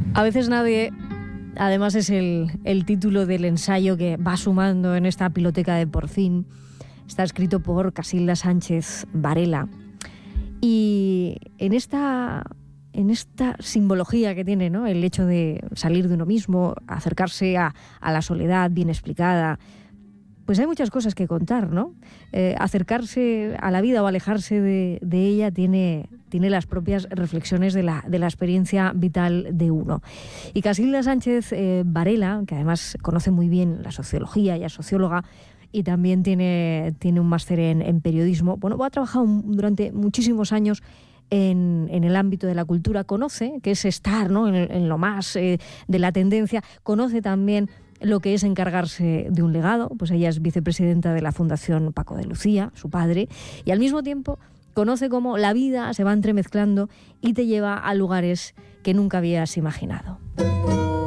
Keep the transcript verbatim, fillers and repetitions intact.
A veces nadie, además es el, el título del ensayo que va sumando en esta piloteca de Porcín. Está escrito por Casilda Sánchez Varela. Y en esta, en esta simbología que tiene, ¿no?, el hecho de salir de uno mismo, acercarse a, a la soledad bien explicada, pues hay muchas cosas que contar, ¿no? Eh, acercarse a la vida o alejarse de, de ella tiene, tiene las propias reflexiones de la, de la experiencia vital de uno. Y Casilda Sánchez eh, Varela, que además conoce muy bien la sociología, ella es socióloga, y también tiene, tiene un máster en, en periodismo. Bueno, ha trabajado durante muchísimos años en, en el ámbito de la cultura, conoce que es estar, ¿no?, en, en lo más eh, de la tendencia, conoce también lo que es encargarse de un legado. Pues ella es vicepresidenta de la Fundación Paco de Lucía, su padre, y al mismo tiempo conoce cómo la vida se va entremezclando y te lleva a lugares que nunca habías imaginado.